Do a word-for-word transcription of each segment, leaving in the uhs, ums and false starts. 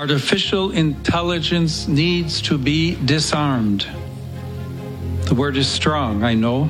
Artificial intelligence needs to be disarmed. The word is strong, I know,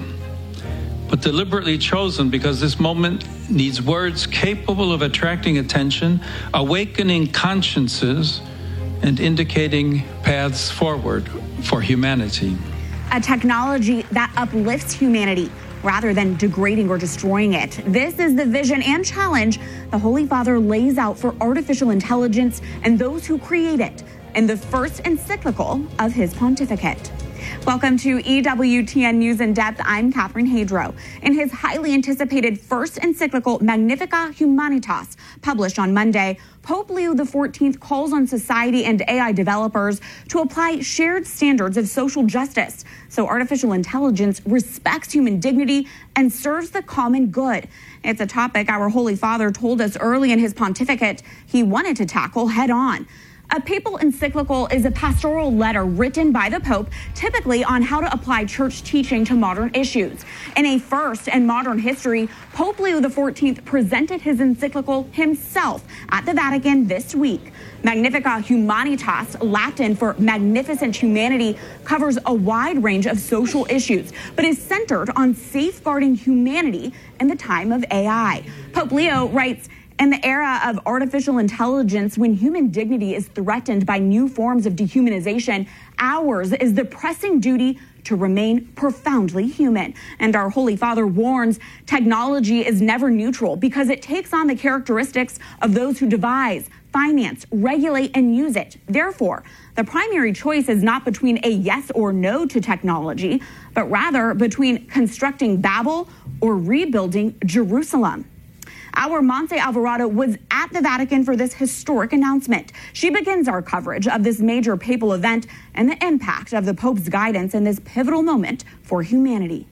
but deliberately chosen because this moment needs words capable of attracting attention, awakening consciences, and indicating paths forward for humanity. A technology that uplifts humanity rather than degrading or destroying it. This is the vision and challenge the Holy Father lays out for artificial intelligence and those who create it in the first encyclical of his pontificate. Welcome to E W T N News in Depth. I'm Catherine Hadro. In his highly anticipated first encyclical, Magnificat Humanitas, published on Monday, Pope Leo the fourteenth calls on society and A I developers to apply shared standards of social justice so artificial intelligence respects human dignity and serves the common good. It's a topic our Holy Father told us early in his pontificate he wanted to tackle head on. A papal encyclical is a pastoral letter written by the Pope, typically on how to apply church teaching to modern issues. In a first in modern history, Pope Leo the fourteenth presented his encyclical himself at the Vatican this week. Magnificat Humanitas, Latin for magnificent humanity, covers a wide range of social issues, but is centered on safeguarding humanity in the time of A I. Pope Leo writes, "In the era of artificial intelligence, when human dignity is threatened by new forms of dehumanization, ours is the pressing duty to remain profoundly human." And our Holy Father warns technology is never neutral because it takes on the characteristics of those who devise, finance, regulate, and use it. Therefore, the primary choice is not between a yes or no to technology, but rather between constructing Babel or rebuilding Jerusalem. Our Montse Alvarado was at the Vatican for this historic announcement. She begins our coverage of this major papal event and the impact of the Pope's guidance in this pivotal moment for humanity.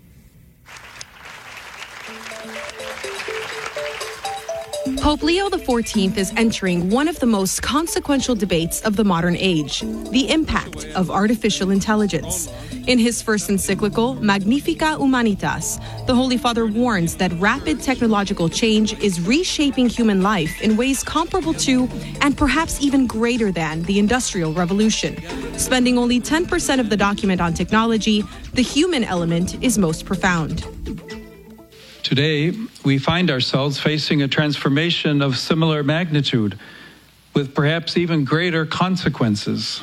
Pope Leo the fourteenth is entering one of the most consequential debates of the modern age, the impact of artificial intelligence. In his first encyclical, Magnificat Humanitas, the Holy Father warns that rapid technological change is reshaping human life in ways comparable to, and perhaps even greater than, the Industrial Revolution. Spending only ten percent of the document on technology, the human element is most profound. Today, we find ourselves facing a transformation of similar magnitude, with perhaps even greater consequences.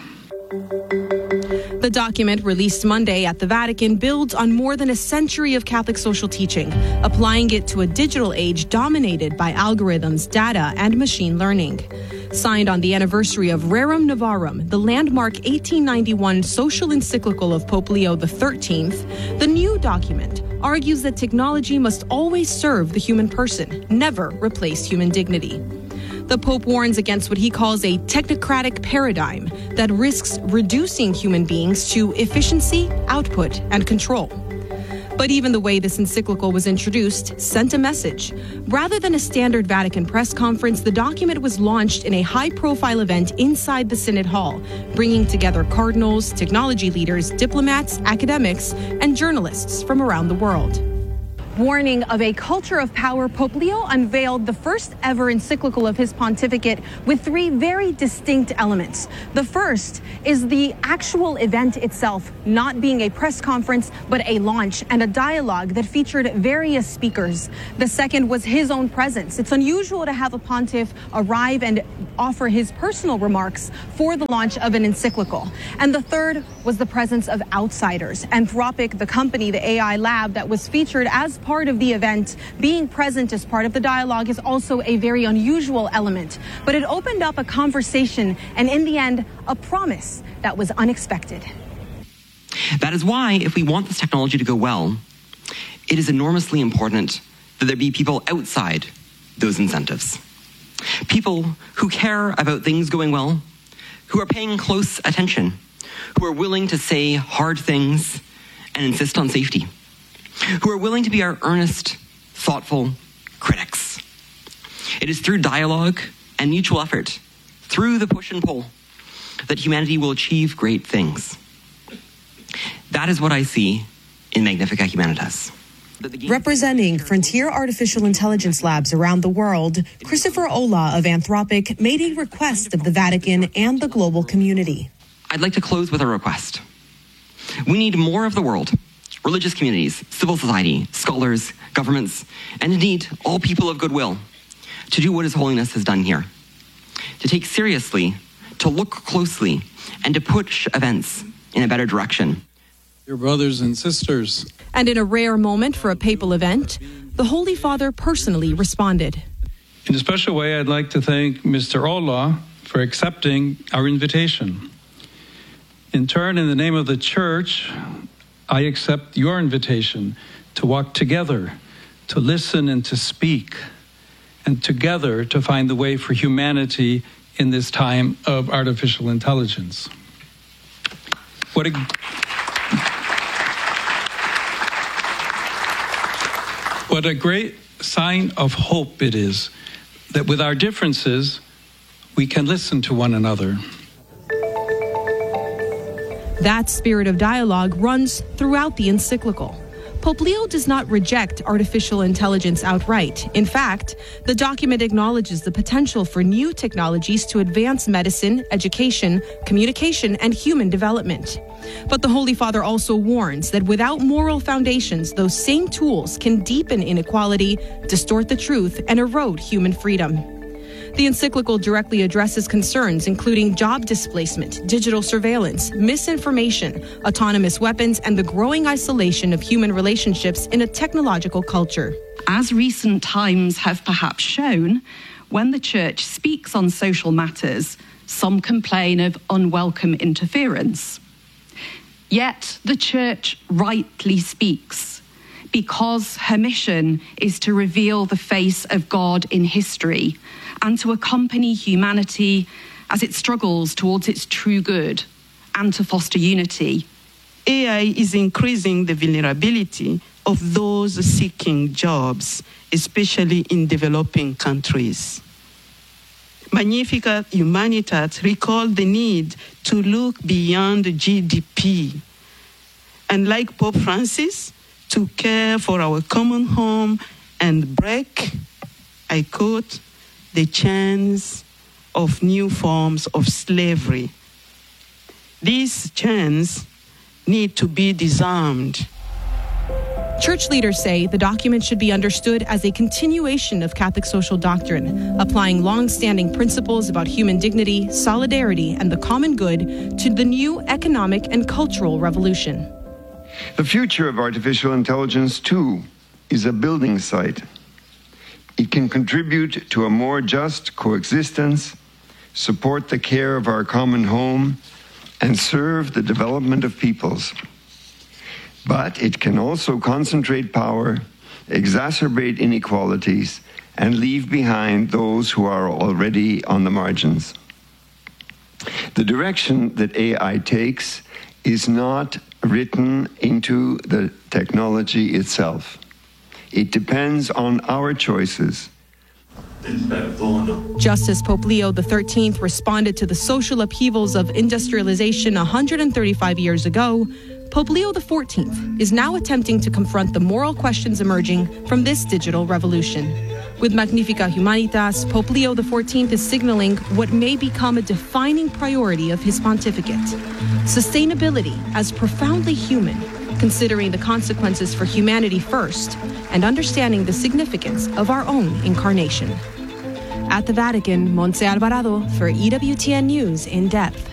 The document, released Monday at the Vatican, builds on more than a century of Catholic social teaching, applying it to a digital age dominated by algorithms, data, and machine learning. Signed on the anniversary of Rerum Novarum, the landmark eighteen ninety-one social encyclical of Pope Leo the thirteenth, the new document argues that technology must always serve the human person, never replace human dignity. The Pope warns against what he calls a technocratic paradigm that risks reducing human beings to efficiency, output, and control. But even the way this encyclical was introduced sent a message. Rather than a standard Vatican press conference, the document was launched in a high-profile event inside the Synod Hall, bringing together cardinals, technology leaders, diplomats, academics, and journalists from around the world. Warning of a culture of power, Pope Leo unveiled the first ever encyclical of his pontificate with three very distinct elements. The first is the actual event itself, not being a press conference, but a launch and a dialogue that featured various speakers. The second was his own presence. It's unusual to have a pontiff arrive and offer his personal remarks for the launch of an encyclical. And the third was the presence of outsiders. Anthropic, the company, the A I lab that was featured as part of the event, being present as part of the dialogue is also a very unusual element. But it opened up a conversation and, in the end, a promise that was unexpected. That is why, if we want this technology to go well, it is enormously important that there be people outside those incentives. People who care about things going well, who are paying close attention, who are willing to say hard things and insist on safety, who are willing to be our earnest, thoughtful critics. It is through dialogue and mutual effort, through the push and pull, that humanity will achieve great things. That is what I see in Magnificat Humanitas. Representing frontier artificial intelligence labs around the world, Christopher Olah of Anthropic made a request of the Vatican and the global community. I'd like to close with a request. We need more of the world, religious communities, civil society, scholars, governments, and indeed all people of goodwill, to do what His Holiness has done here. To take seriously, to look closely, and to push events in a better direction. Your brothers and sisters. And in a rare moment for a papal event, the Holy Father personally responded. In a special way, I'd like to thank Mister Olah for accepting our invitation. In turn, in the name of the Church, I accept your invitation to walk together, to listen and to speak, and together to find the way for humanity in this time of artificial intelligence. What a, what a great sign of hope it is that with our differences, we can listen to one another. That spirit of dialogue runs throughout the encyclical. Pope Leo does not reject artificial intelligence outright. In fact, the document acknowledges the potential for new technologies to advance medicine, education, communication, and human development. But the Holy Father also warns that without moral foundations, those same tools can deepen inequality, distort the truth, and erode human freedom. The encyclical directly addresses concerns including job displacement, digital surveillance, misinformation, autonomous weapons, and the growing isolation of human relationships in a technological culture. As recent times have perhaps shown, when the Church speaks on social matters, some complain of unwelcome interference. Yet the Church rightly speaks, because her mission is to reveal the face of God in history and to accompany humanity as it struggles towards its true good and to foster unity. A I is increasing the vulnerability of those seeking jobs, especially in developing countries. Magnificat Humanitas recalled the need to look beyond G D P and, like Pope Francis, to care for our common home and break, I quote, the chains of new forms of slavery. These chains need to be disarmed. Church leaders say the document should be understood as a continuation of Catholic social doctrine, applying long-standing principles about human dignity, solidarity, and the common good to the new economic and cultural revolution. The future of artificial intelligence, too, is a building site. It can contribute to a more just coexistence, support the care of our common home, and serve the development of peoples. But it can also concentrate power, exacerbate inequalities, and leave behind those who are already on the margins. The direction that A I takes is not written into the technology itself. It depends on our choices. Just as Pope Leo the thirteenth responded to the social upheavals of industrialization one hundred thirty-five years ago, Pope Leo the fourteenth is now attempting to confront the moral questions emerging from this digital revolution. With Magnificat Humanitas, Pope Leo the fourteenth is signaling what may become a defining priority of his pontificate: sustainability as profoundly human, considering the consequences for humanity first, and understanding the significance of our own incarnation. At the Vatican, Montse Alvarado for E W T N News in depth.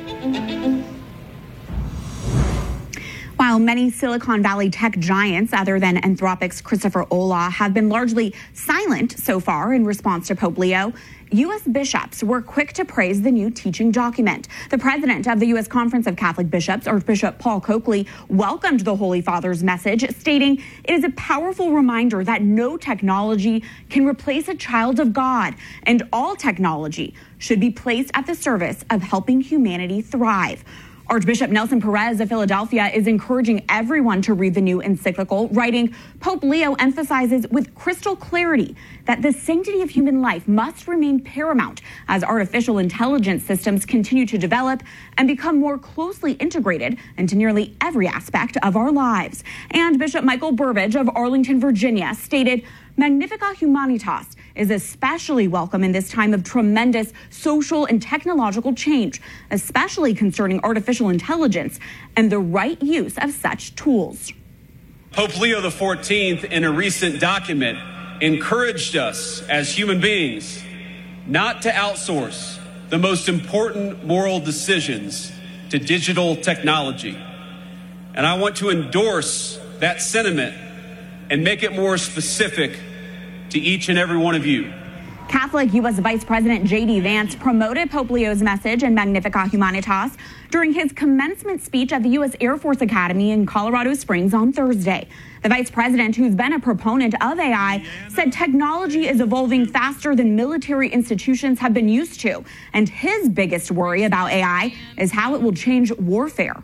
While many Silicon Valley tech giants, other than Anthropic's Christopher Olah, have been largely silent so far in response to Pope Leo, U S bishops were quick to praise the new teaching document. The president of the U S Conference of Catholic Bishops, Archbishop Paul Coakley, welcomed the Holy Father's message, stating it is a powerful reminder that no technology can replace a child of God, and all technology should be placed at the service of helping humanity thrive. Archbishop Nelson Perez of Philadelphia is encouraging everyone to read the new encyclical, writing, Pope Leo emphasizes with crystal clarity that the sanctity of human life must remain paramount as artificial intelligence systems continue to develop and become more closely integrated into nearly every aspect of our lives. And Bishop Michael Burbidge of Arlington, Virginia, stated, Magnificat Humanitas is especially welcome in this time of tremendous social and technological change, especially concerning artificial intelligence and the right use of such tools. Pope Leo the fourteenth, in a recent document, encouraged us as human beings not to outsource the most important moral decisions to digital technology. And I want to endorse that sentiment and make it more specific to each and every one of you. Catholic U S Vice President J D Vance promoted Pope Leo's message in Magnificat Humanitas during his commencement speech at the U S Air Force Academy in Colorado Springs on Thursday. The vice president, who's been a proponent of A I, said technology is evolving faster than military institutions have been used to. And his biggest worry about A I is how it will change warfare.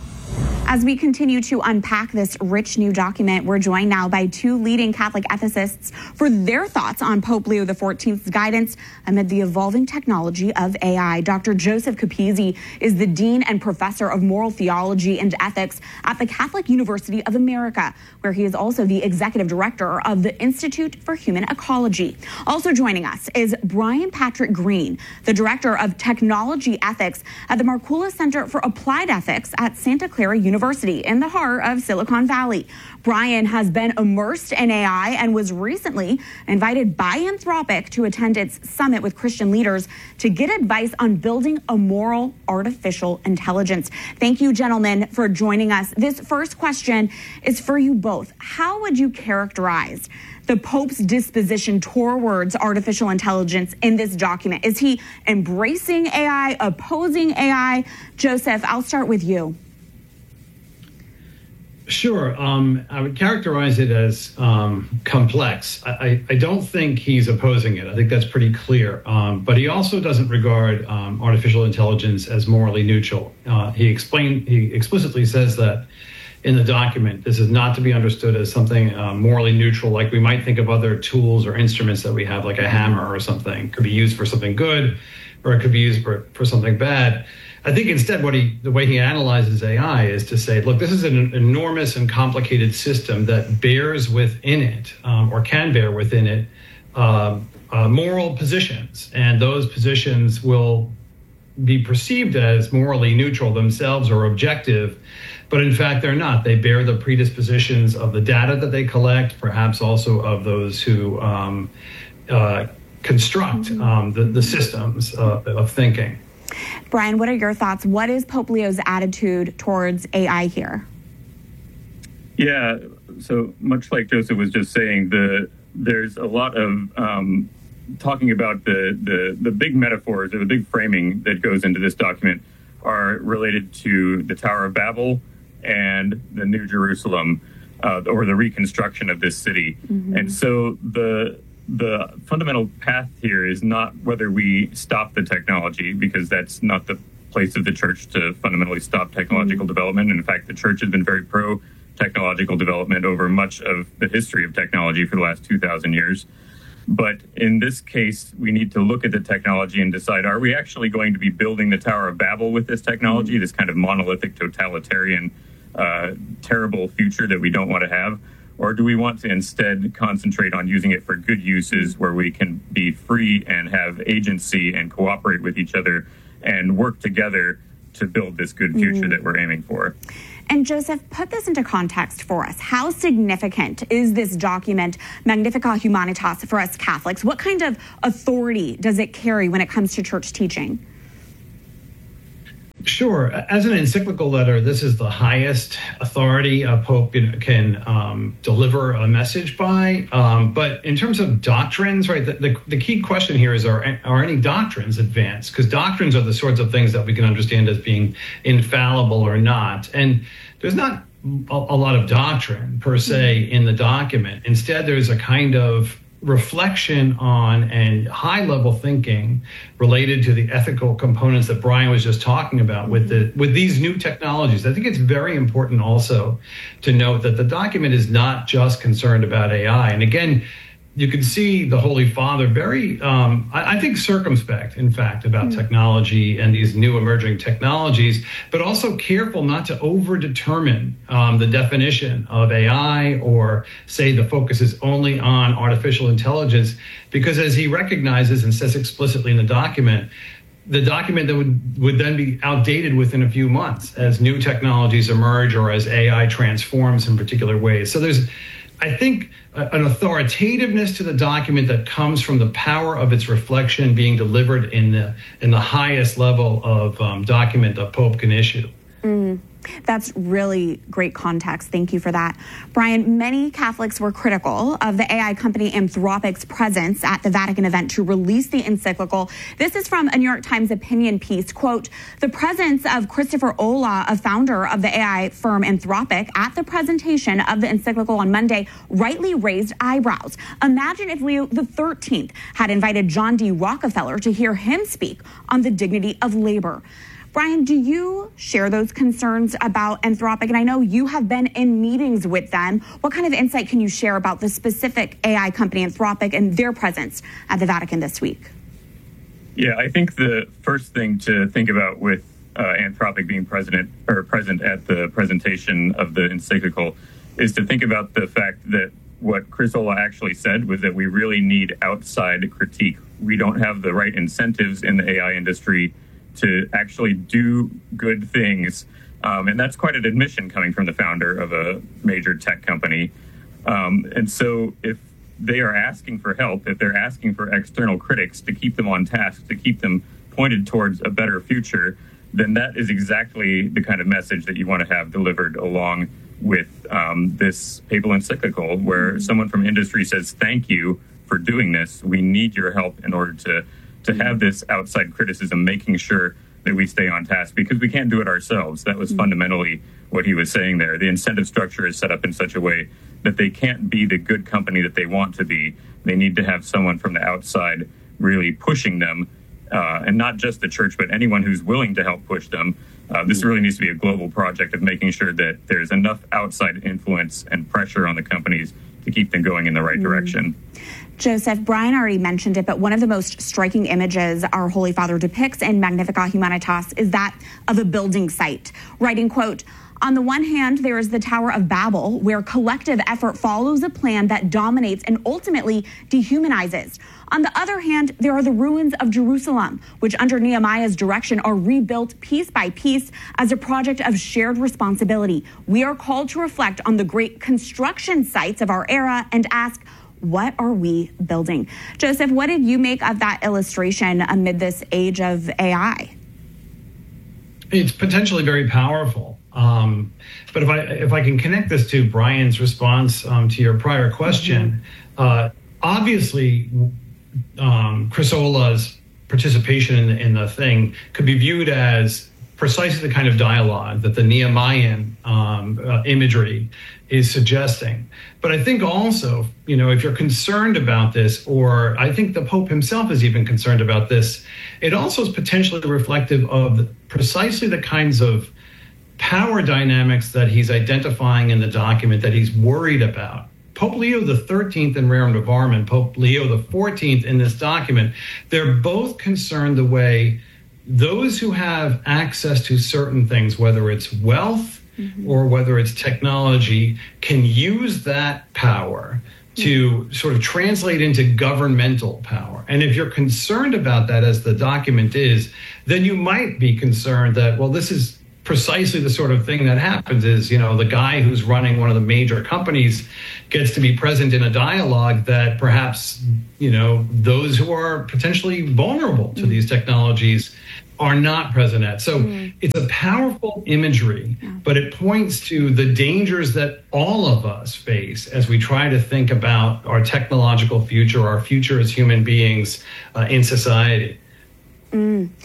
As we continue to unpack this rich new document, we're joined now by two leading Catholic ethicists for their thoughts on Pope Leo the fourteenth's guidance amid the evolving technology of A I. Doctor Joseph Capizzi is the Dean and Professor of Moral Theology and Ethics at the Catholic University of America, where he is also the Executive Director of the Institute for Human Ecology. Also joining us is Brian Patrick Green, the Director of Technology Ethics at the Markkula Center for Applied Ethics at Santa Clara University in the heart of Silicon Valley. Brian has been immersed in A I and was recently invited by Anthropic to attend its summit with Christian leaders to get advice on building a moral artificial intelligence. Thank you, gentlemen, for joining us. This first question is for you both. How would you characterize the Pope's disposition towards artificial intelligence in this document? Is he embracing A I, opposing A I? Joseph, I'll start with you. Sure. Um, I would characterize it as um, complex. I, I don't think he's opposing it. I think that's pretty clear. Um, but he also doesn't regard um, artificial intelligence as morally neutral. Uh, he explained, he explicitly says that in the document. This is not to be understood as something uh, morally neutral, like we might think of other tools or instruments that we have, like a hammer or something. It could be used for something good, or it could be used for, for something bad. I think instead what he, the way he analyzes A I is to say, look, this is an enormous and complicated system that bears within it, um, or can bear within it, uh, uh, moral positions. And those positions will be perceived as morally neutral themselves or objective, but in fact, they're not. They bear the predispositions of the data that they collect, perhaps also of those who um, uh, construct um, the, the systems uh, of thinking. Brian, what are your thoughts? What is Pope Leo's attitude towards A I here? Yeah, so much like Joseph was just saying, the there's a lot of um, talking about the, the, the big metaphors or the big framing that goes into this document are related to the Tower of Babel and the New Jerusalem, uh, or the reconstruction of this city. Mm-hmm. And so the the fundamental path here is not whether we stop the technology, because that's not the place of the church to fundamentally stop technological mm-hmm. development. In fact, the church has been very pro-technological development over much of the history of technology for the last two thousand years. But in this case, we need to look at the technology and decide, are we actually going to be building the Tower of Babel with this technology, mm-hmm. this kind of monolithic, totalitarian, uh, terrible future that we don't want to have? Or do we want to instead concentrate on using it for good uses where we can be free and have agency and cooperate with each other and work together to build this good future mm-hmm. that we're aiming for? And Joseph, put this into context for us. How significant is this document, Magnificat Humanitas, for us Catholics? What kind of authority does it carry when it comes to church teaching? Sure. As an encyclical letter, this is the highest authority a pope can um, deliver a message by. Um, but in terms of doctrines, right, the, the, the key question here is, are, are any doctrines advanced? Because doctrines are the sorts of things that we can understand as being infallible or not. And there's not a, a lot of doctrine per se in the document. Instead, there's a kind of reflection on and high-level thinking related to the ethical components that Brian was just talking about with the with these new technologies. I think it's very important also to note that the document is not just concerned about A I. And again, you can see the Holy Father very, um, I, I think, circumspect, in fact, about mm. technology and these new emerging technologies, but also careful not to over-determine um, the definition of A I or say the focus is only on artificial intelligence, because as he recognizes and says explicitly in the document, the document that would, would then be outdated within a few months as new technologies emerge or as A I transforms in particular ways. So there's, I think, an authoritativeness to the document that comes from the power of its reflection being delivered in the in the highest level of um, document a Pope can issue. Mm. That's really great context. Thank you for that. Brian, many Catholics were critical of the A I company Anthropic's presence at the Vatican event to release the encyclical. This is from a New York Times opinion piece. Quote, the presence of Christopher Olah, a founder of the A I firm Anthropic, at the presentation of the encyclical on Monday rightly raised eyebrows. Imagine if Leo the thirteenth had invited John D. Rockefeller to hear him speak on the dignity of labor. Brian, do you share those concerns about Anthropic? And I know you have been in meetings with them. What kind of insight can you share about the specific A I company Anthropic and their presence at the Vatican this week? Yeah, I think the first thing to think about with uh, Anthropic being president or present at the presentation of the encyclical is to think about the fact that what Chris Olah actually said was that we really need outside critique. We don't have the right incentives in the A I industry to actually do good things. Um, and that's quite an admission coming from the founder of a major tech company. Um, and so if they are asking for help, if they're asking for external critics to keep them on task, to keep them pointed towards a better future, then that is exactly the kind of message that you want to have delivered along with um, this papal encyclical, where someone from industry says, thank you for doing this. We need your help in order to to have this outside criticism, making sure that we stay on task, because we can't do it ourselves. That was mm-hmm. fundamentally what he was saying there. The incentive structure is set up in such a way that they can't be the good company that they want to be. They need to have someone from the outside really pushing them, uh, and not just the church, but anyone who's willing to help push them. Uh, this really needs to be a global project of making sure that there's enough outside influence and pressure on the companies to keep them going in the right mm-hmm. direction. Joseph, Brian already mentioned it, but one of the most striking images our Holy Father depicts in Magnificat Humanitas is that of a building site, writing, quote, on the one hand, there is the Tower of Babel, where collective effort follows a plan that dominates and ultimately dehumanizes. On the other hand, there are the ruins of Jerusalem, which under Nehemiah's direction are rebuilt piece by piece as a project of shared responsibility. We are called to reflect on the great construction sites of our era and ask, what are we building? Joseph, what did you make of that illustration amid this age of A I? It's potentially very powerful. Um, but if I if I can connect this to Brian's response um, to your prior question, mm-hmm. uh, obviously um, Chris Olah's participation in the, in the thing could be viewed as precisely the kind of dialogue that the Nehemiah um, uh, imagery is suggesting. But I think also, you know, if you're concerned about this, or I think the Pope himself is even concerned about this, it also is potentially reflective of precisely the kinds of power dynamics that he's identifying in the document that he's worried about. Pope Leo the thirteenth in Rerum Novarum and Pope Leo the fourteenth in this document, they're both concerned the way those who have access to certain things, whether it's wealth mm-hmm. or whether it's technology, can use that power to mm-hmm. sort of translate into governmental power. And if you're concerned about that, as the document is, then you might be concerned that, well, this is precisely the sort of thing that happens is, you know, the guy who's running one of the major companies gets to be present in a dialogue that perhaps, you know, those who are potentially vulnerable to mm. these technologies are not present at. So mm. it's a powerful imagery, yeah. but it points to the dangers that all of us face as we try to think about our technological future, our future as human beings uh, in society. Mm.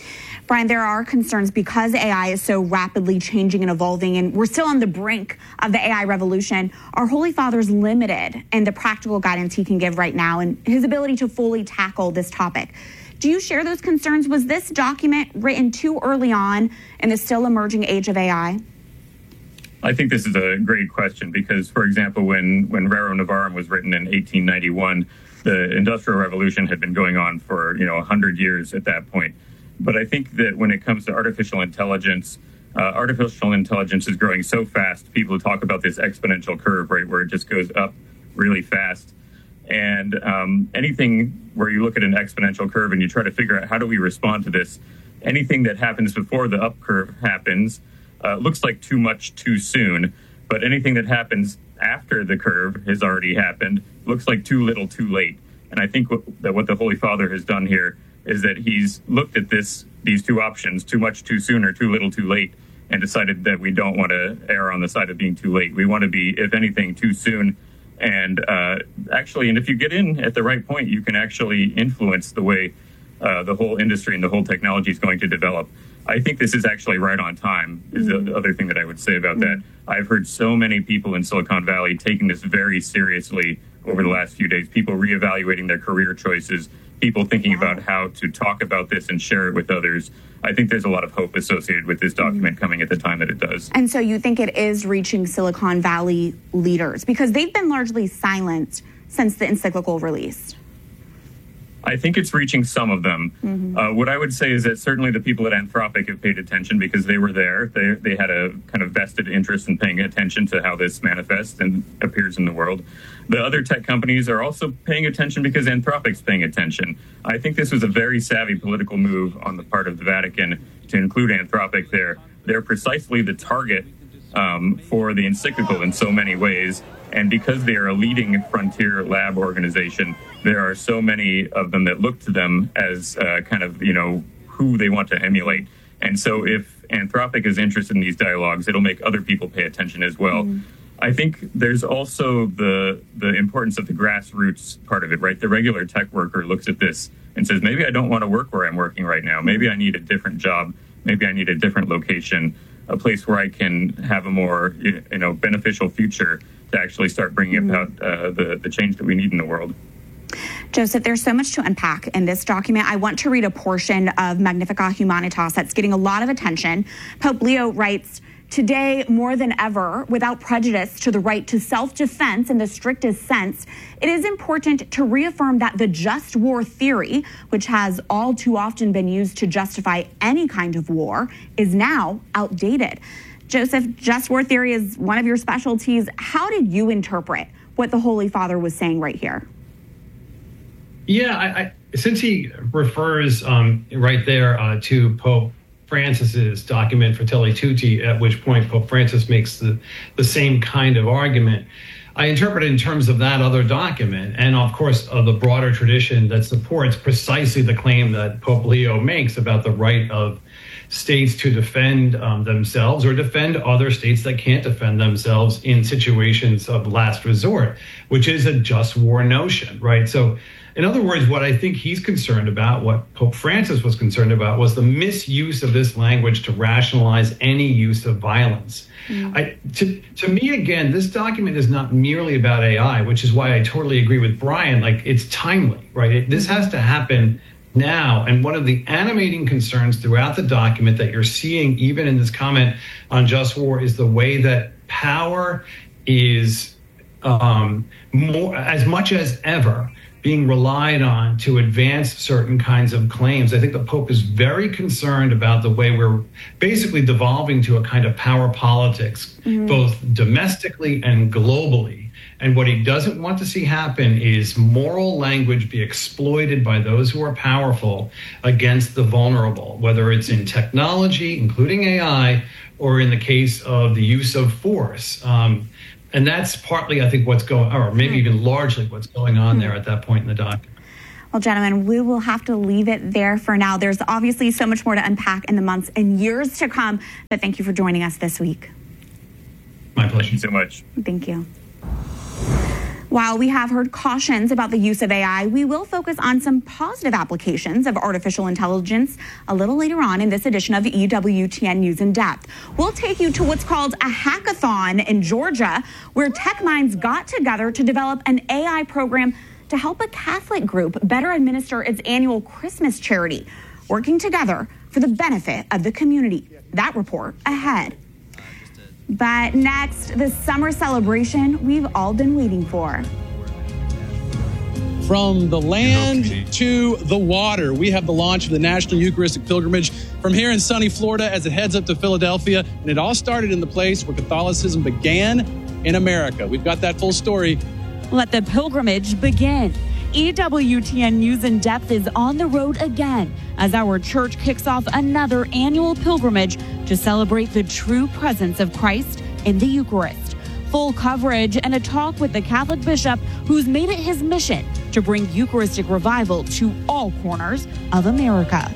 Brian, there are concerns because A I is so rapidly changing and evolving, and we're still on the brink of the A I revolution. Our Holy Father's limited in the practical guidance he can give right now and his ability to fully tackle this topic. Do you share those concerns? Was this document written too early on in the still emerging age of A I? I think this is a great question because, for example, when, when Rerum Novarum was written in eighteen ninety-one, the Industrial Revolution had been going on for, you know, one hundred years at that point. But I think that when it comes to artificial intelligence, uh, artificial intelligence is growing so fast. People talk about this exponential curve, right, where it just goes up really fast. And um, anything where you look at an exponential curve and you try to figure out how do we respond to this, anything that happens before the up curve happens uh, looks like too much too soon. But anything that happens after the curve has already happened looks like too little too late. And I think what, that what the Holy Father has done here is that he's looked at this, these two options, too much too soon or too little too late, and decided that we don't want to err on the side of being too late. We want to be, if anything, too soon. And uh, actually, and if you get in at the right point, you can actually influence the way uh, the whole industry and the whole technology is going to develop. I think this is actually right on time, is mm-hmm. the other thing that I would say about mm-hmm. that. I've heard so many people in Silicon Valley taking this very seriously over the last few days, people reevaluating their career choices, people thinking wow. about how to talk about this and share it with others. I think there's a lot of hope associated with this document mm-hmm. coming at the time that it does. And so you think it is reaching Silicon Valley leaders because they've been largely silent since the encyclical release? I think it's reaching some of them. Mm-hmm. Uh, what I would say is that certainly the people at Anthropic have paid attention because they were there. They they had a kind of vested interest in paying attention to how this manifests and appears in the world. The other tech companies are also paying attention because Anthropic's paying attention. I think this was a very savvy political move on the part of the Vatican to include Anthropic there. They're precisely the target um, for the encyclical in so many ways. And because they are a leading frontier lab organization, there are so many of them that look to them as uh, kind of, you know, who they want to emulate. And so if Anthropic is interested in these dialogues, it'll make other people pay attention as well. Mm. I think there's also the the importance of the grassroots part of it, right? The regular tech worker looks at this and says, maybe I don't want to work where I'm working right now. Maybe I need a different job. Maybe I need a different location, a place where I can have a more, you know, beneficial future to actually start bringing mm. about uh, the, the change that we need in the world. Joseph, there's so much to unpack in this document. I want to read a portion of Magnificat Humanitas that's getting a lot of attention. Pope Leo writes, "Today, more than ever, without prejudice to the right to self-defense in the strictest sense, it is important to reaffirm that the just war theory, which has all too often been used to justify any kind of war, is now outdated." Joseph, just war theory is one of your specialties. How did you interpret what the Holy Father was saying right here? Yeah, I, I, since he refers um, right there uh, to Pope Francis's document Fratelli Tutti, at which point Pope Francis makes the, the same kind of argument, I interpret it in terms of that other document and, of course, of the broader tradition that supports precisely the claim that Pope Leo makes about the right of states to defend um, themselves or defend other states that can't defend themselves in situations of last resort, which is a just war notion, right? So, in other words, what I think he's concerned about, what Pope Francis was concerned about, was the misuse of this language to rationalize any use of violence. Mm. I, to, to me, again, this document is not merely about A I, which is why I totally agree with Brian. Like, it's timely, right? It, this has to happen now. And one of the animating concerns throughout the document that you're seeing, even in this comment on just war, is the way that power is um, more, as much as ever, being relied on to advance certain kinds of claims. I think the Pope is very concerned about the way we're basically devolving to a kind of power politics, mm-hmm. both domestically and globally. And what he doesn't want to see happen is moral language be exploited by those who are powerful against the vulnerable, whether it's in technology, including A I, or in the case of the use of force. Um, And that's partly, I think, what's going, or maybe even largely what's going on there at that point in the document. Well, gentlemen, we will have to leave it there for now. There's obviously so much more to unpack in the months and years to come. But thank you for joining us this week. My pleasure. Thank you so much. Thank you. While we have heard cautions about the use of A I, we will focus on some positive applications of artificial intelligence a little later on in this edition of E W T N News in Depth. We'll take you to what's called a hackathon in Georgia, where tech minds got together to develop an A I program to help a Catholic group better administer its annual Christmas charity, working together for the benefit of the community. That report ahead. But next, the summer celebration we've all been waiting for. From the land to the water, we have the launch of the National Eucharistic Pilgrimage from here in sunny Florida as it heads up to Philadelphia. And it all started in the place where Catholicism began in America. We've got that full story. Let the pilgrimage begin. E W T N News in Depth is on the road again as our church kicks off another annual pilgrimage to celebrate the true presence of Christ in the Eucharist. Full coverage and a talk with the Catholic bishop who's made it his mission to bring Eucharistic revival to all corners of America.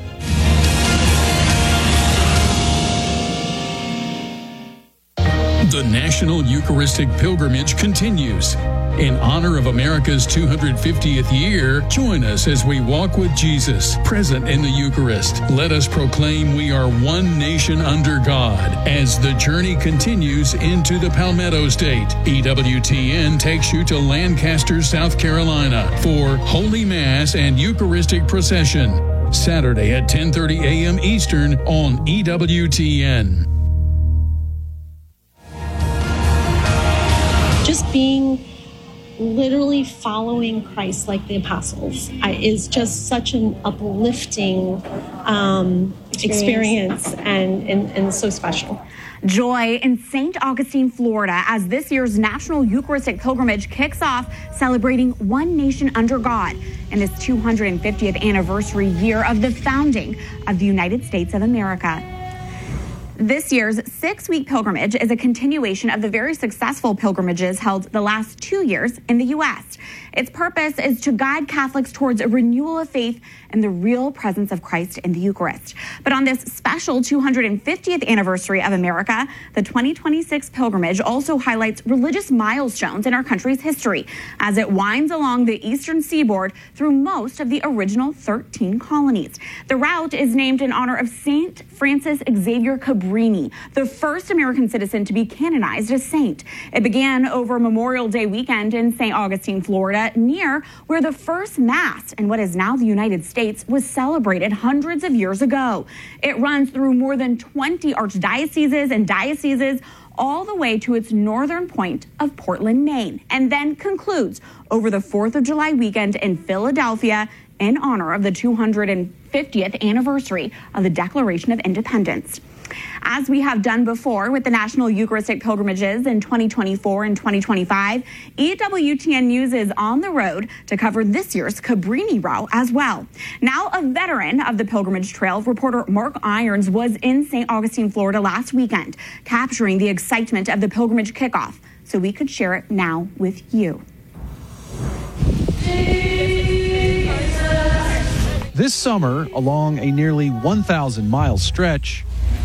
The National Eucharistic Pilgrimage continues. In honor of America's two hundred fiftieth year, join us as we walk with Jesus, present in the Eucharist. Let us proclaim we are one nation under God as the journey continues into the Palmetto State. E W T N takes you to Lancaster, South Carolina for Holy Mass and Eucharistic Procession, Saturday at ten thirty a.m. Eastern on E W T N. Just being literally following Christ like the apostles I, is just such an uplifting um, experience, experience and, and, and so special. Joy in Saint Augustine, Florida, as this year's National Eucharistic Pilgrimage kicks off celebrating One Nation Under God in this two hundred fiftieth anniversary year of the founding of the United States of America. This year's six-week pilgrimage is a continuation of the very successful pilgrimages held the last two years in the U S. Its purpose is to guide Catholics towards a renewal of faith and the real presence of Christ in the Eucharist. But on this special two hundred fiftieth anniversary of America, the twenty twenty-six pilgrimage also highlights religious milestones in our country's history as it winds along the eastern seaboard through most of the original thirteen colonies. The route is named in honor of Saint Francis Xavier Cabrini, the first American citizen to be canonized as saint. It began over Memorial Day weekend in Saint Augustine, Florida, near where the first Mass in what is now the United States was celebrated hundreds of years ago. It runs through more than twenty archdioceses and dioceses, all the way to its northern point of Portland, Maine, and then concludes over the fourth of July weekend in Philadelphia in honor of the two hundred fiftieth anniversary of the Declaration of Independence. As we have done before with the National Eucharistic Pilgrimages in twenty twenty-four and twenty twenty-five, E W T N News is on the road to cover this year's Cabrini route as well. Now a veteran of the Pilgrimage Trail, reporter Mark Irons was in Saint Augustine, Florida last weekend, capturing the excitement of the pilgrimage kickoff so we could share it now with you. This summer, along a nearly one thousand mile stretch,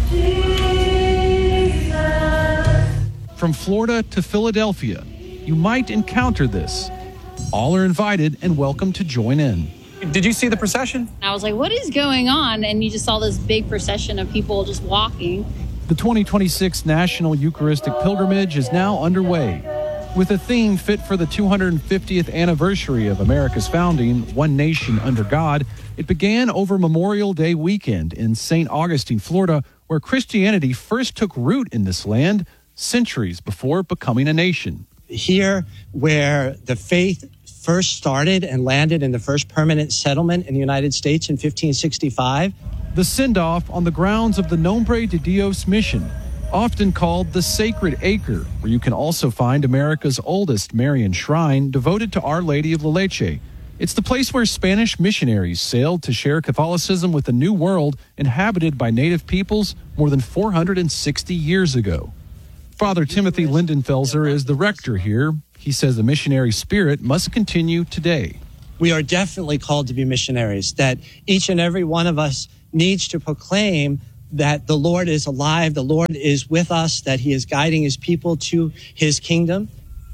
from Florida to Philadelphia, you might encounter this. All are invited and welcome to join in. Did you see the procession? I was like, what is going on? And you just saw this big procession of people just walking. The twenty twenty-six National Eucharistic Pilgrimage is now underway. With a theme fit for the two hundred fiftieth anniversary of America's founding, One Nation Under God, it began over Memorial Day weekend in Saint Augustine, Florida, where Christianity first took root in this land centuries before becoming a nation. Here, where the faith first started and landed in the first permanent settlement in the United States in fifteen sixty-five. The send-off on the grounds of the Nombre de Dios mission, often called the Sacred Acre, where you can also find America's oldest Marian shrine devoted to Our Lady of La Leche. It's the place where Spanish missionaries sailed to share Catholicism with the New World inhabited by native peoples more than four hundred sixty years ago. Father Timothy Lindenfelser is the rector here. He says the missionary spirit must continue today. We are definitely called to be missionaries, that each and every one of us needs to proclaim that the Lord is alive, the Lord is with us, that he is guiding his people to his kingdom.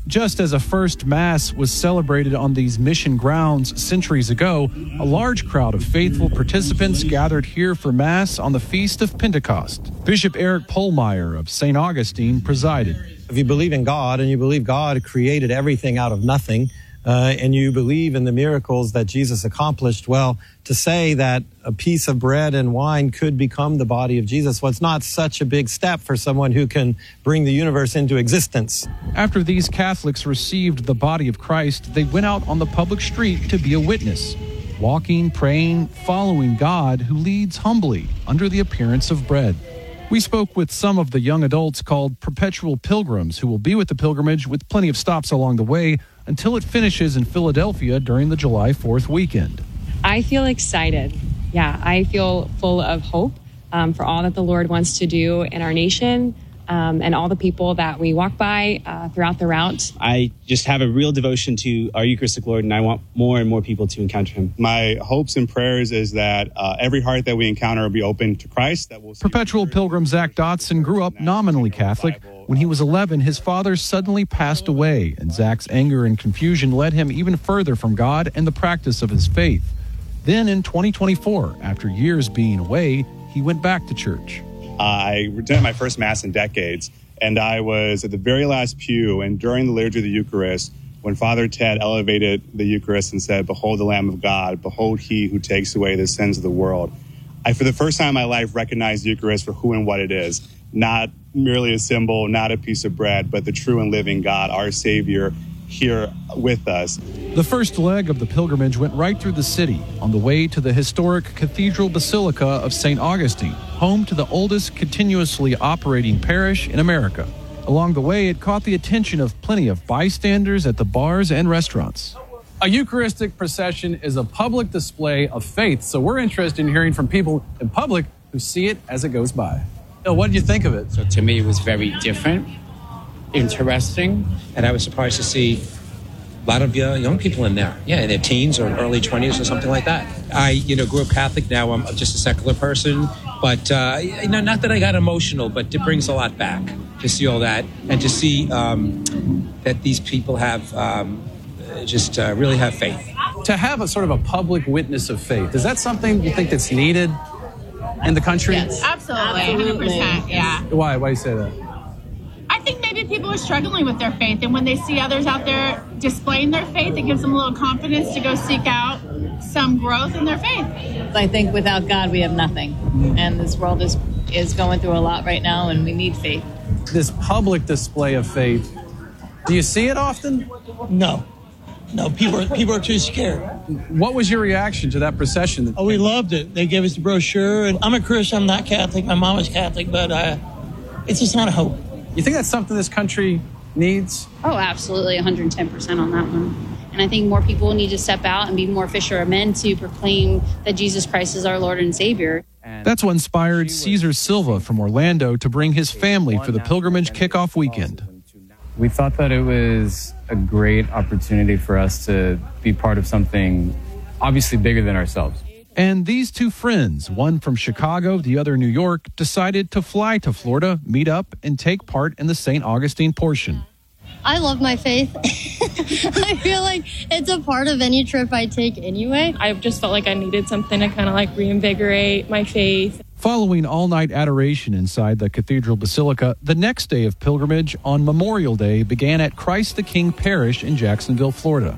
Just as a first Mass was celebrated on these mission grounds centuries ago, a large crowd of faithful participants gathered here for Mass on the Feast of Pentecost. Bishop Eric Pohlmeyer of Saint Augustine presided. If you believe in God and you believe God created everything out of nothing, uh, and you believe in the miracles that Jesus accomplished, well, to say that a piece of bread and wine could become the body of Jesus, well, it's not such a big step for someone who can bring the universe into existence. After these Catholics received the body of Christ, they went out on the public street to be a witness, walking, praying, following God who leads humbly under the appearance of bread. We spoke with some of the young adults called Perpetual Pilgrims who will be with the pilgrimage with plenty of stops along the way until it finishes in Philadelphia during the July fourth weekend. I feel excited. Yeah, I feel full of hope um, for all that the Lord wants to do in our nation um, and all the people that we walk by uh, throughout the route. I just have a real devotion to our Eucharistic Lord, and I want more and more people to encounter him. My hopes and prayers is that uh, every heart that we encounter will be open to Christ. That will Perpetual Pilgrim Zach Dotson grew up nominally Catholic. When he was eleven, his father suddenly passed away, and Zach's anger and confusion led him even further from God and the practice of his faith. Then in twenty twenty-four, after years being away, he went back to church. I attended my first Mass in decades, and I was at the very last pew, and during the liturgy of the Eucharist, when Father Ted elevated the Eucharist and said, "Behold the Lamb of God, behold he who takes away the sins of the world," I, for the first time in my life, recognized the Eucharist for who and what it is. Not merely a symbol, not a piece of bread, but the true and living God, our Savior, here with us. The first leg of the pilgrimage went right through the city on the way to the historic Cathedral Basilica of Saint Augustine, home to the oldest continuously operating parish in America. Along the way, it caught the attention of plenty of bystanders at the bars and restaurants. A Eucharistic procession is a public display of faith, so we're interested in hearing from people in public who see it as it goes by. Bill, what did you think of it? So to me, it was very different, interesting, and I was surprised to see a lot of uh, young people in there. Yeah, in their teens or early twenties or something like that. I, you know, grew up Catholic. Now I'm just a secular person, but uh, you know, not that I got emotional, but it brings a lot back to see all that and to see um, that these people have um, just uh, really have faith. To have a sort of a public witness of faith, is that something you think that's needed in the country? Yes, absolutely, one hundred percent, yeah. Why? Why do you say that? I think maybe people are struggling with their faith, and when they see others out there displaying their faith, it gives them a little confidence to go seek out some growth in their faith. I think without God, we have nothing, and this world is, is going through a lot right now, and we need faith. This public display of faith, do you see it often? No. No, people are, people are too scared. What was your reaction to that procession? Oh, we loved it. They gave us the brochure, and I'm a Christian, I'm not Catholic. My mom was Catholic, but uh, it's a sign of hope. You think that's something this country needs? Oh, absolutely, one hundred ten percent on that one. And I think more people need to step out and be more fisher of men to proclaim that Jesus Christ is our Lord and Savior. That's what inspired Caesar Silva from Orlando to bring his family for the pilgrimage kickoff weekend. We thought that it was a great opportunity for us to be part of something obviously bigger than ourselves. And these two friends, one from Chicago, the other New York, decided to fly to Florida, meet up, and take part in the Saint Augustine portion. I love my faith. I feel like it's a part of any trip I take anyway. I just felt like I needed something to kind of like reinvigorate my faith. Following all-night adoration inside the Cathedral Basilica, the next day of pilgrimage on Memorial Day began at Christ the King Parish in Jacksonville, Florida.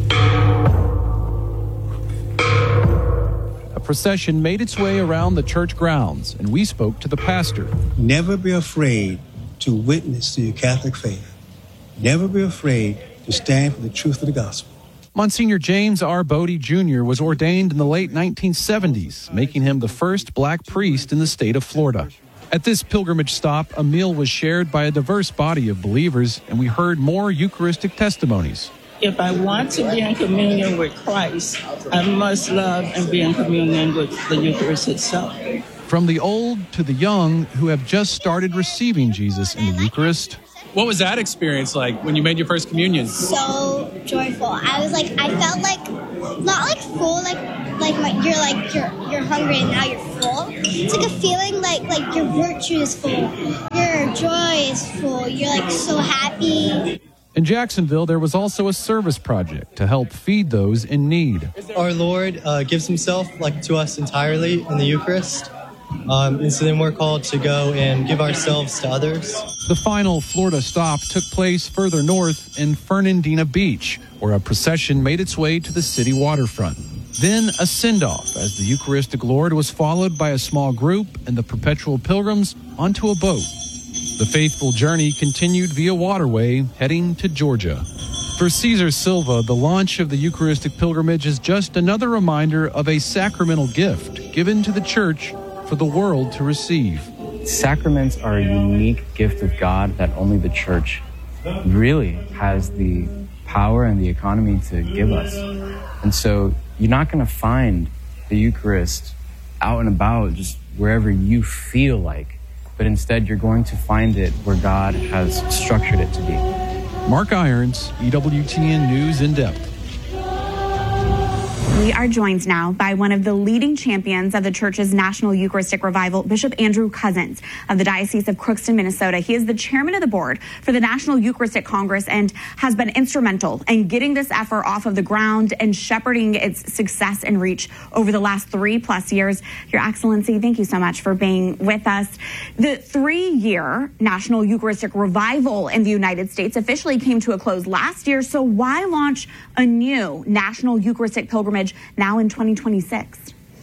A procession made its way around the church grounds, and we spoke to the pastor. Never be afraid to witness to your Catholic faith. Never be afraid to stand for the truth of the gospel. Monsignor James R. Bodie Junior was ordained in the late nineteen seventies, making him the first black priest in the state of Florida. At this pilgrimage stop, a meal was shared by a diverse body of believers, and we heard more Eucharistic testimonies. If I want to be in communion with Christ, I must love and be in communion with the Eucharist itself. From the old to the young who have just started receiving Jesus in the Eucharist. What was that experience like when you made your first communion? So joyful. I was like, I felt like, not like full, like like my, you're like, you're you're hungry and now you're full. It's like a feeling like, like your virtue is full. Your joy is full. You're like so happy. In Jacksonville, there was also a service project to help feed those in need. Our Lord uh, gives himself like to us entirely in the Eucharist. Um, and so then we're called to go and give ourselves to others. The final Florida stop took place further north in Fernandina Beach, where a procession made its way to the city waterfront. Then a send-off as the Eucharistic Lord was followed by a small group and the perpetual pilgrims onto a boat. The faithful journey continued via waterway, heading to Georgia. For Cesar Silva, the launch of the Eucharistic pilgrimage is just another reminder of a sacramental gift given to the church for the world to receive. Sacraments are a unique gift of God that only the church really has the power and the economy to give us. And so you're not going to find the Eucharist out and about just wherever you feel like, but instead you're going to find it where God has structured it to be. Mark Irons, E W T N News in Depth. We are joined now by one of the leading champions of the church's National Eucharistic Revival, Bishop Andrew Cousins of the Diocese of Crookston, Minnesota. He is the chairman of the board for the National Eucharistic Congress and has been instrumental in getting this effort off of the ground and shepherding its success and reach over the last three plus years. Your Excellency, thank you so much for being with us. The three-year National Eucharistic Revival in the United States officially came to a close last year. So why launch a new National Eucharistic Pilgrimage now in twenty twenty-six?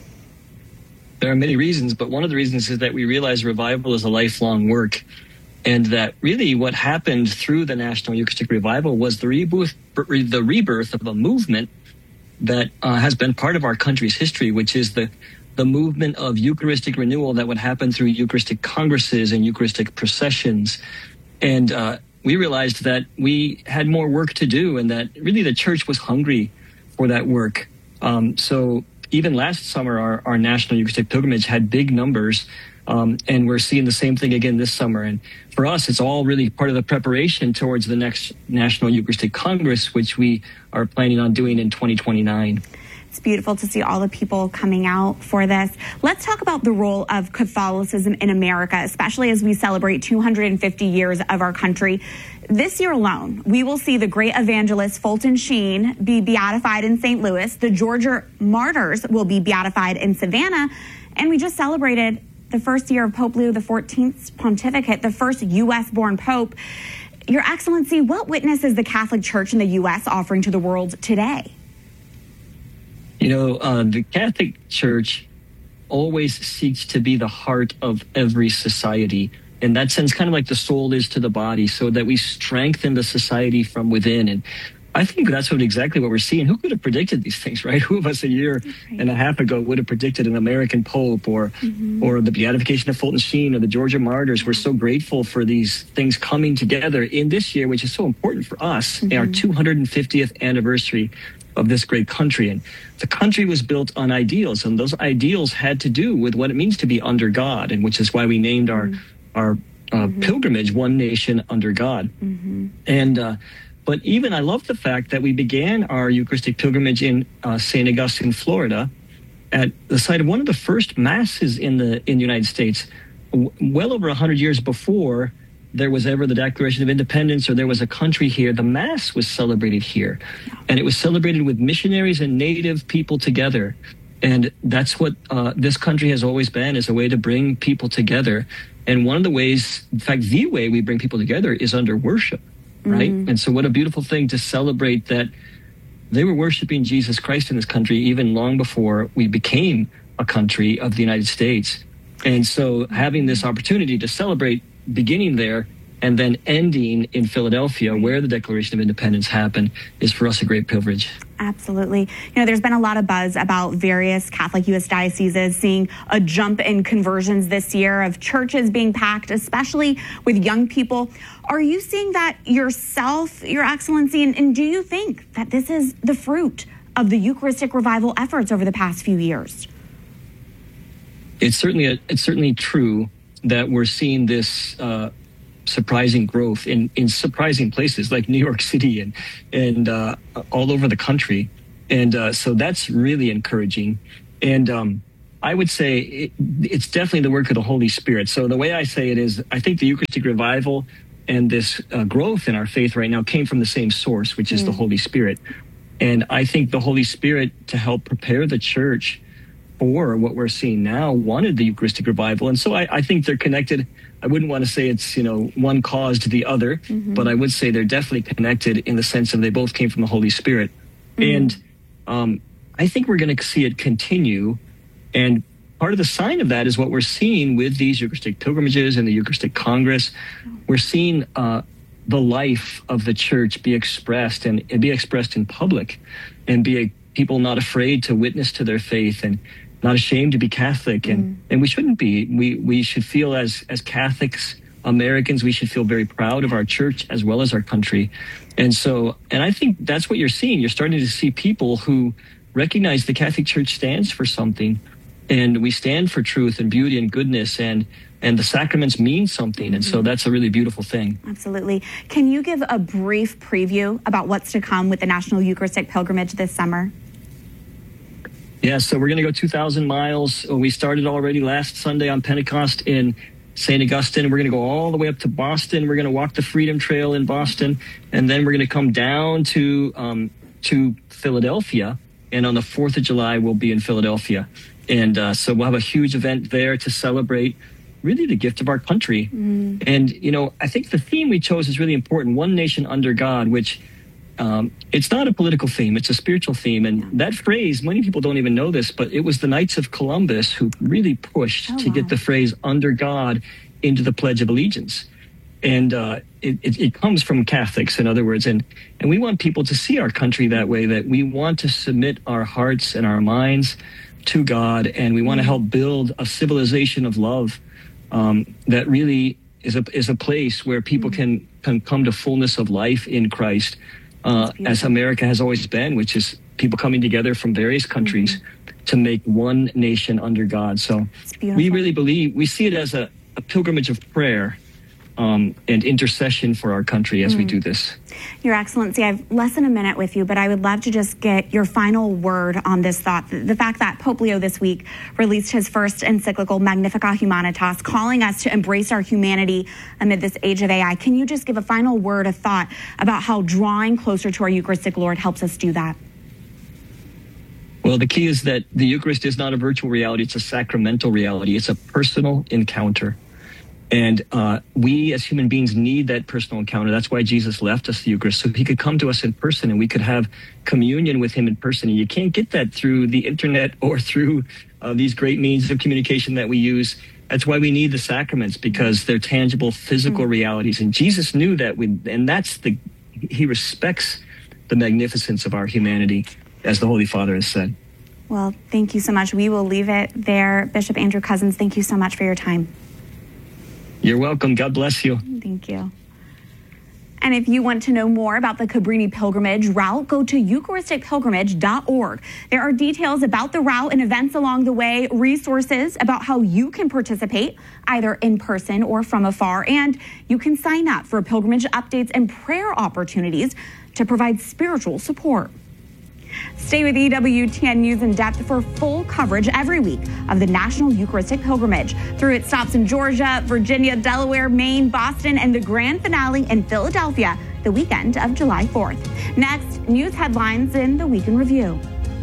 There are many reasons, but one of the reasons is that we realize revival is a lifelong work, and that really what happened through the National Eucharistic Revival was the rebirth, the rebirth of a movement that uh, has been part of our country's history, which is the the movement of Eucharistic renewal that would happen through Eucharistic congresses and Eucharistic processions. And uh, we realized that we had more work to do, and that really the church was hungry for that work. Um, so even last summer, our, our National Eucharistic Pilgrimage had big numbers, um, and we're seeing the same thing again this summer. And for us, it's all really part of the preparation towards the next National Eucharistic Congress, which we are planning on doing in twenty twenty-nine. It's beautiful to see all the people coming out for this. Let's talk about the role of Catholicism in America, especially as we celebrate two hundred fifty years of our country. This year alone, we will see the great evangelist Fulton Sheen be beatified in Saint Louis. The Georgia Martyrs will be beatified in Savannah. And we just celebrated the first year of Pope Leo the fourteenth's pontificate, the first U S-born pope. Your Excellency, what witness is the Catholic Church in the U S offering to the world today? You know, uh, the Catholic Church always seeks to be the heart of every society. In that sense, kind of like the soul is to the body, so that we strengthen the society from within. And I think that's what exactly what we're seeing. Who could have predicted these things, right? Who of us a year right. and a half ago would have predicted an American Pope or mm-hmm. or the beatification of Fulton Sheen or the Georgia Martyrs? We're so grateful for these things coming together in this year, which is so important for us, mm-hmm. in our two hundred fiftieth anniversary of this great country. And the country was built on ideals, and those ideals had to do with what it means to be under God, and which is why we named our mm-hmm. our uh, mm-hmm. pilgrimage One Nation Under God. Mm-hmm. And uh, but even I love the fact that we began our Eucharistic pilgrimage in uh, Saint Augustine, Florida, at the site of one of the first masses in the in the United States, w- well over one hundred years before there was ever the Declaration of Independence or there was a country here. The Mass was celebrated here, and it was celebrated with missionaries and native people together. And that's what uh, this country has always been, is a way to bring people together. And one of the ways, in fact, the way we bring people together is under worship, right? Mm-hmm. And so what a beautiful thing to celebrate that they were worshiping Jesus Christ in this country even long before we became a country of the United States. And so having this opportunity to celebrate beginning there and then ending in Philadelphia, where the Declaration of Independence happened, is for us a great privilege. Absolutely. You know, there's been a lot of buzz about various Catholic U S dioceses seeing a jump in conversions this year, of churches being packed, especially with young people. Are you seeing that yourself, Your Excellency? And, and do you think that this is the fruit of the Eucharistic revival efforts over the past few years? It's certainly a, it's certainly true that we're seeing this uh, surprising growth in, in surprising places like New York City and and uh, all over the country. And uh, so that's really encouraging. And um, I would say it, it's definitely the work of the Holy Spirit. So the way I say it is, I think the Eucharistic revival and this uh, growth in our faith right now came from the same source, which is mm. the Holy Spirit. And I think the Holy Spirit, to help prepare the church for what we're seeing now, wanted the Eucharistic revival. And so I, I think they're connected. I wouldn't want to say it's, you know, one caused the other, mm-hmm. but I would say they're definitely connected in the sense of they both came from the Holy Spirit. Mm-hmm. And um, I think we're going to see it continue. And part of the sign of that is what we're seeing with these Eucharistic pilgrimages and the Eucharistic Congress. We're seeing uh, the life of the church be expressed and, and be expressed in public, and be a, people not afraid to witness to their faith and not ashamed to be Catholic. And, mm. and we shouldn't be. We we should feel as, as Catholics, Americans, we should feel very proud of our church as well as our country. And so, and I think that's what you're seeing. You're starting to see people who recognize the Catholic Church stands for something. And we stand for truth and beauty and goodness, and and the sacraments mean something. And so that's a really beautiful thing. Absolutely. Can you give a brief preview about what's to come with the National Eucharistic Pilgrimage this summer? Yeah, so we're going to go two thousand miles. We started already last Sunday on Pentecost in Saint Augustine. We're going to go all the way up to Boston. We're going to walk the Freedom Trail in Boston. And then we're going to come down to um, to Philadelphia. And on the fourth of July, we'll be in Philadelphia. And uh, so we'll have a huge event there to celebrate really the gift of our country. Mm. And, you know, I think the theme we chose is really important. One nation under God, which um, it's not a political theme. It's a spiritual theme. And yeah. that phrase, many people don't even know this, but it was the Knights of Columbus who really pushed oh, to wow. get the phrase under God into the Pledge of Allegiance. And uh, it, it, it comes from Catholics, in other words. And, and we want people to see our country that way, that we want to submit our hearts and our minds to God, and we want to help build a civilization of love um, that really is a is a place where people mm-hmm. can, can come to fullness of life in Christ, uh, as America has always been, which is people coming together from various countries mm-hmm. to make one nation under God. So we really believe, we see it as a, a pilgrimage of prayer Um, and intercession for our country as mm. we do this. Your Excellency, I have less than a minute with you, but I would love to just get your final word on this thought. The, the fact that Pope Leo this week released his first encyclical, Magnificat Humanitas, calling us to embrace our humanity amid this age of A I. Can you just give a final word of thought about how drawing closer to our Eucharistic Lord helps us do that? Well, the key is that the Eucharist is not a virtual reality. It's a sacramental reality. It's a personal encounter. And uh, we as human beings need that personal encounter. That's why Jesus left us the Eucharist, so he could come to us in person and we could have communion with him in person. And you can't get that through the internet or through uh, these great means of communication that we use. That's why we need the sacraments, because they're tangible, physical mm-hmm. realities. And Jesus knew that, we, and that's the, he respects the magnificence of our humanity, as the Holy Father has said. Well, thank you so much. We will leave it there. Bishop Andrew Cozzens, thank you so much for your time. You're welcome. God bless you. Thank you. And if you want to know more about the Cabrini Pilgrimage route, go to Eucharistic Pilgrimage dot org. There are details about the route and events along the way, resources about how you can participate, either in person or from afar, and you can sign up for pilgrimage updates and prayer opportunities to provide spiritual support. Stay with E W T N News in depth for full coverage every week of the National Eucharistic Pilgrimage through its stops in Georgia, Virginia, Delaware, Maine, Boston, and the grand finale in Philadelphia the weekend of July fourth. Next, news headlines in the Week in Review.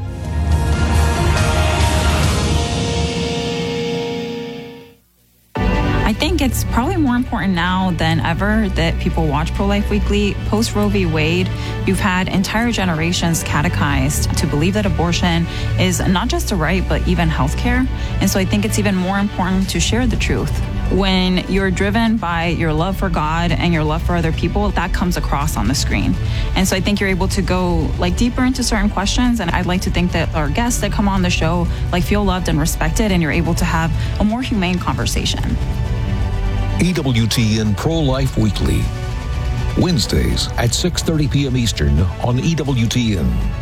I think it's probably more important now than ever that people watch Pro-Life Weekly. Post Roe v. Wade, you've had entire generations catechized to believe that abortion is not just a right, but even health care. And so I think it's even more important to share the truth. When you're driven by your love for God and your love for other people, that comes across on the screen. And so I think you're able to go like deeper into certain questions. And I'd like to think that our guests that come on the show like feel loved and respected, and you're able to have a more humane conversation. E W T N Pro-Life Weekly, Wednesdays at six thirty p.m. Eastern on E W T N.